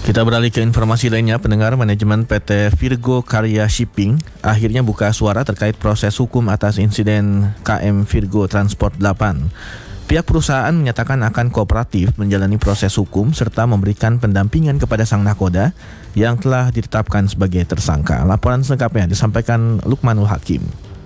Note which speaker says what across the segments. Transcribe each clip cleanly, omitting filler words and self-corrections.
Speaker 1: Kita beralih ke informasi lainnya, pendengar. Manajemen PT Virgo Karya Shipping akhirnya buka suara terkait proses hukum atas insiden KM Virgo Transport 8. Pihak perusahaan menyatakan akan kooperatif menjalani proses hukum serta memberikan pendampingan kepada sang nakoda yang telah ditetapkan sebagai tersangka. Laporan selengkapnya disampaikan Lukmanul Hakim.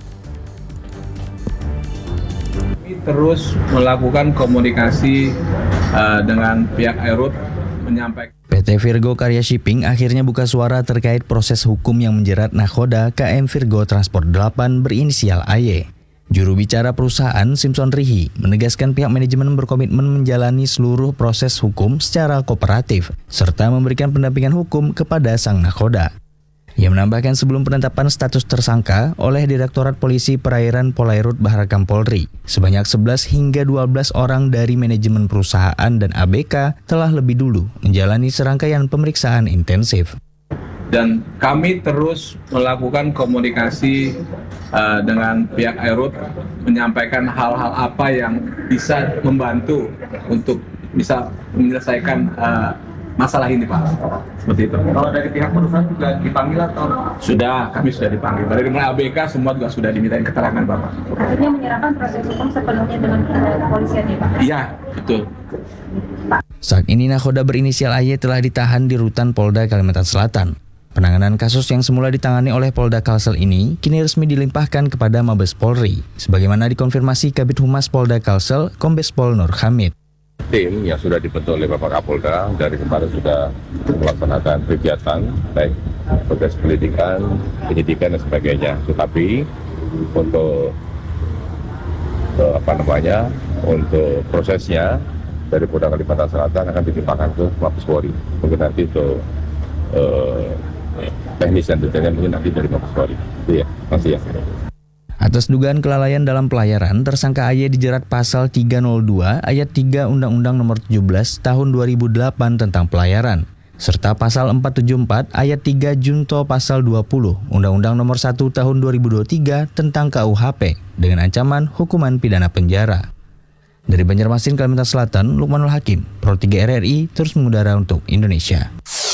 Speaker 2: Kami terus melakukan komunikasi dengan pihak Airut menyampaikan.
Speaker 3: PT Virgo Karya Shipping akhirnya buka suara terkait proses hukum yang menjerat nakoda KM Virgo Transport 8 berinisial AY. Juru bicara perusahaan Simpson Rihi menegaskan pihak manajemen berkomitmen menjalani seluruh proses hukum secara kooperatif serta memberikan pendampingan hukum kepada sang nakoda. Ia menambahkan sebelum penetapan status tersangka oleh Direktorat Polisi Perairan Polairut Baharakam Polri, sebanyak 11 hingga 12 orang dari manajemen perusahaan dan ABK telah lebih dulu menjalani serangkaian pemeriksaan intensif.
Speaker 2: Dan kami terus melakukan komunikasi dengan pihak Airut menyampaikan hal-hal apa yang bisa membantu untuk bisa menyelesaikan masalah ini, Pak. Seperti itu.
Speaker 4: Kalau dari pihak perusahaan juga dipanggil atau?
Speaker 2: Sudah, kami sudah dipanggil. Dari mulai ABK semua juga sudah dimintain keterangan, Bapak.
Speaker 5: Akhirnya menyerahkan proses hukum sepenuhnya dengan kepolisian ya, Pak?
Speaker 2: Iya, betul.
Speaker 3: Saat ini nakoda berinisial AY telah ditahan di Rutan Polda Kalimantan Selatan. Penanganan kasus yang semula ditangani oleh Polda Kalsel ini kini resmi dilimpahkan kepada Mabes Polri, sebagaimana dikonfirmasi Kabid Humas Polda Kalsel, Kombes Pol Nur Hamid.
Speaker 6: Tim yang sudah dibentuk oleh Bapak Kapolda dari kemarin sudah melaksanakan kegiatan baik proses penyidikan dan sebagainya. Tetapi untuk untuk prosesnya dari Polda Kalimantan Selatan akan dilimpahkan ke Mabes Polri. Mungkin nanti untuk teknis dan detailnya mungkin nanti dari Mabes Polri. Itu ya, masih ya.
Speaker 3: Atas dugaan kelalaian dalam pelayaran, tersangka AY dijerat pasal 302 ayat 3 Undang-Undang Nomor 17 Tahun 2008 tentang pelayaran, serta pasal 474 ayat 3 Junto pasal 20 Undang-Undang Nomor 1 Tahun 2023 tentang KUHP dengan ancaman hukuman pidana penjara. Dari Banjarmasin, Kalimantan Selatan, Lukmanul Hakim, Pro 3 RRI terus mengudara untuk Indonesia.